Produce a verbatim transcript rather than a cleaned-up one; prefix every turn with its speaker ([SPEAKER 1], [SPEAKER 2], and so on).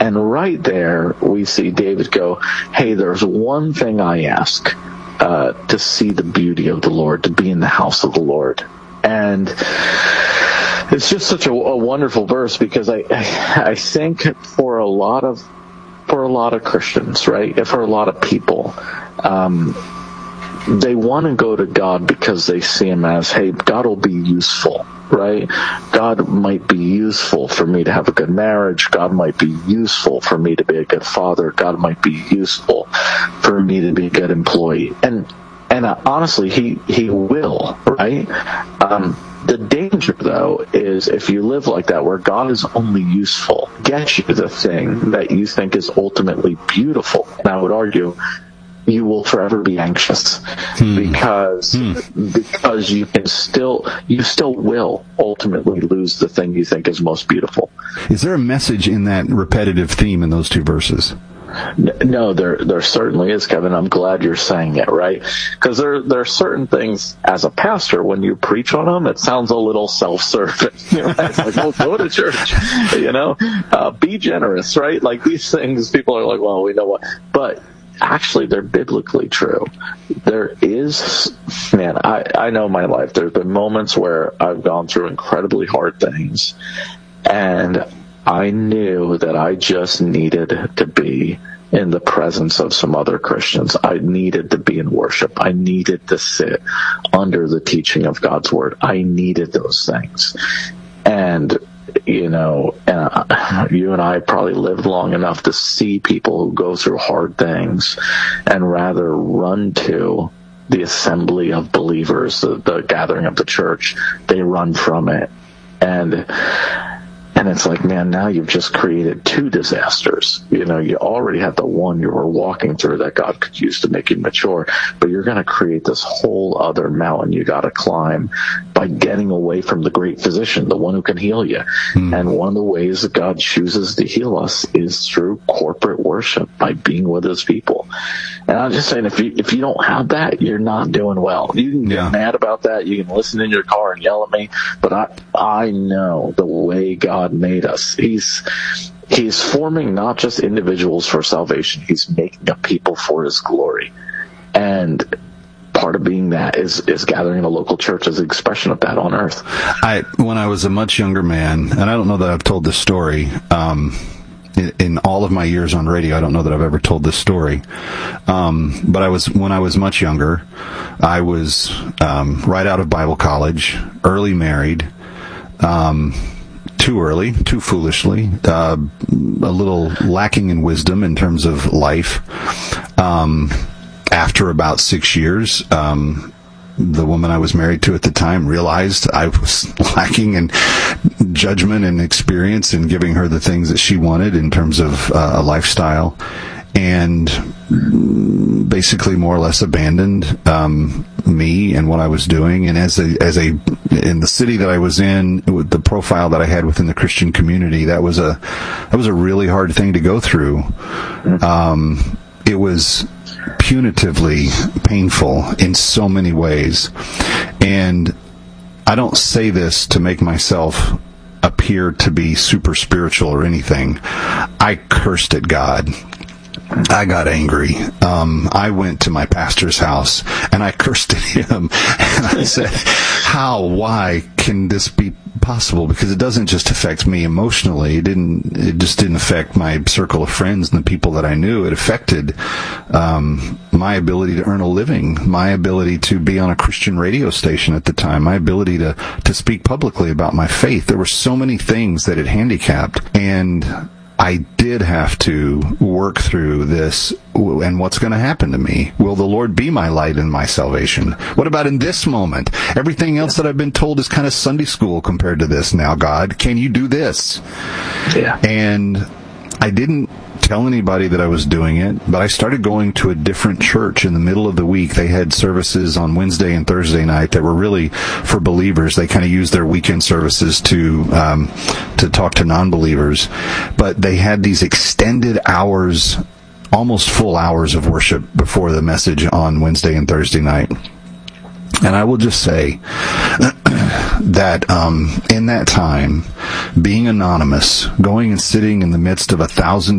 [SPEAKER 1] And right there, we see David go, hey, there's one thing I ask, uh, to see the beauty of the Lord, to be in the house of the Lord. And it's just such a, a wonderful verse, because I, I think for a lot of, for a lot of Christians, right, for a lot of people, um, they want to go to God because they see him as, hey, God will be useful, right? God might be useful for me to have a good marriage. God might be useful for me to be a good father. God might be useful for me to be a good employee. And and uh, honestly, he, he will, right? Um, the danger, though, is if you live like that, where God is only useful, get you the thing that you think is ultimately beautiful. And I would argue, you will forever be anxious hmm. because hmm. because you can still you still will ultimately lose the thing you think is most beautiful.
[SPEAKER 2] Is there a message in that repetitive theme in those two verses?
[SPEAKER 1] No, there there certainly is, Kevin. I'm glad you're saying it, right? Because there there are certain things as a pastor, when you preach on them, it sounds a little self-serving. You know? It's like, well, go to church, you know, uh, be generous, right? Like these things, people are like, well, we know what, but actually, they're biblically true. There is, man, I, I know my life. There have been moments where I've gone through incredibly hard things, and I knew that I just needed to be in the presence of some other Christians. I needed to be in worship. I needed to sit under the teaching of God's Word. I needed those things. And you know, uh, you and I probably lived long enough to see people who go through hard things and rather run to the assembly of believers, the, the gathering of the church. They run from it. And And it's like, man, now you've just created two disasters. You know, you already had the one you were walking through that God could use to make you mature, but you're going to create this whole other mountain you got to climb by getting away from the great physician, the one who can heal you. Mm. And one of the ways that God chooses to heal us is through corporate worship, by being with his people. And I'm just saying, if you if you don't have that, you're not doing well. You can get yeah. mad about that. You can listen in your car and yell at me, but I I know the way God made us. He's he's forming not just individuals for salvation. He's making a people for his glory. And part of being that is is gathering in a local church as an expression of that on earth.
[SPEAKER 2] I when I was a much younger man, and I don't know that I've told this story, um, in, in all of my years on radio, I don't know that I've ever told this story. Um, but I was when I was much younger, I was um, right out of Bible college, early married, um, too early, too foolishly, uh, a little lacking in wisdom in terms of life. Um, after about six years, um, the woman I was married to at the time realized I was lacking in judgment and experience in giving her the things that she wanted in terms of uh, a lifestyle, and basically more or less abandoned um, me and what I was doing. And as a as a in the city that I was in, with the profile that I had within the Christian community, that was a that was a really hard thing to go through. Um, it was punitively painful in so many ways. And I don't say this to make myself appear to be super spiritual or anything. I cursed at God. I got angry. Um, I went to my pastor's house and I cursed at him. And I said, how, why can this be possible? Because it doesn't just affect me emotionally. It didn't, it just didn't affect my circle of friends and the people that I knew. It affected, um, my ability to earn a living, my ability to be on a Christian radio station at the time, my ability to, to speak publicly about my faith. There were so many things that it handicapped, and I did have to work through this. And what's going to happen to me? Will the Lord be my light and my salvation? What about in this moment? Everything else that I've been told is kind of Sunday school compared to this now, God. Can you do this?
[SPEAKER 1] Yeah.
[SPEAKER 2] And I didn't tell anybody that I was doing it, but I started going to a different church in the middle of the week. They had services on Wednesday and Thursday night that were really for believers. They kind of used their weekend services to um, to talk to non-believers, but they had these extended hours, almost full hours of worship before the message on Wednesday and Thursday night. And I will just say that um, in that time, being anonymous, going and sitting in the midst of a thousand